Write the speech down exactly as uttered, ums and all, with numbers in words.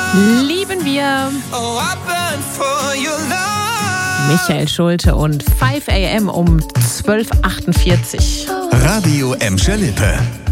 lieben wir. Michael Schulte und fünf a m um zwölf Uhr achtundvierzig. Radio Emscher Lippe.